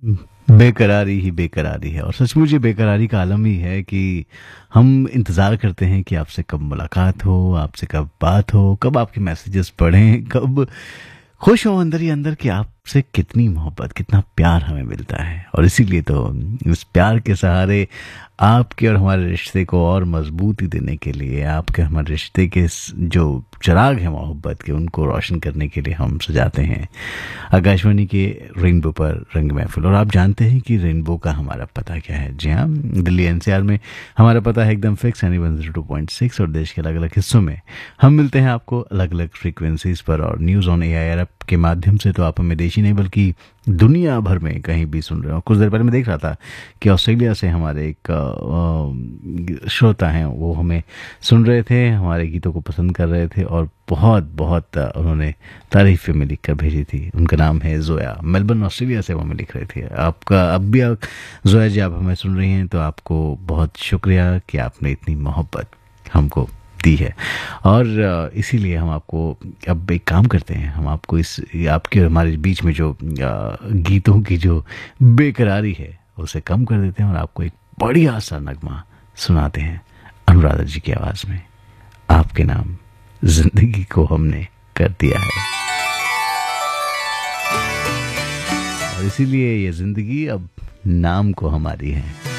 बेकरारी ही बेकरारी है, और सचमुच ये बेकरारी का आलम ही है कि हम इंतज़ार करते हैं कि आपसे कब मुलाकात हो, आपसे कब बात हो, कब आपके मैसेजेस पढ़ें, कब खुश हो अंदर ही अंदर कि आपसे कितनी मोहब्बत, कितना प्यार हमें मिलता है। और इसीलिए तो इस प्यार के सहारे आपके और हमारे रिश्ते को और मजबूती देने के लिए, आपके हमारे रिश्ते के जो चिराग हैं मोहब्बत के, उनको रोशन करने के लिए हम सजाते हैं आकाशवाणी के रेनबो पर रंग महफिल। और आप जानते हैं कि रेनबो का हमारा पता क्या है? जी हाँ, दिल्ली एनसीआर में हमारा पता है एकदम फिक्स, यानी 102.6, और देश के अलग अलग हिस्सों में हम मिलते हैं आपको अलग अलग फ्रीक्वेंसीज पर। और न्यूज़ ऑन एआईआर ऐप के माध्यम से तो आप हमें देश ही नहीं बल्कि दुनिया भर में कहीं भी सुन रहे हो। कुछ देर पहले मैं देख रहा था कि ऑस्ट्रेलिया से हमारे एक श्रोता हैं, वो हमें सुन रहे थे, हमारे गीतों को पसंद कर रहे थे, और बहुत बहुत उन्होंने तारीफ़ में लिख कर भेजी थी। उनका नाम है जोया, मेलबर्न ऑस्ट्रेलिया से वो हमें लिख रहे थे। आपका अब भी जोया जी, आप हमें सुन रही हैं तो आपको बहुत शुक्रिया कि आपने इतनी मोहब्बत हमको दी है। और इसीलिए हम आपको अब एक काम करते हैं, हम आपको इस आपके और हमारे बीच में जो गीतों की जो बेकरारी है उसे कम कर देते हैं, और आपको एक बढ़िया सा नगमा सुनाते हैं अनुराधा जी की आवाज़ में। आपके नाम जिंदगी को हमने कर दिया है, और इसीलिए ये जिंदगी अब नाम को हमारी है।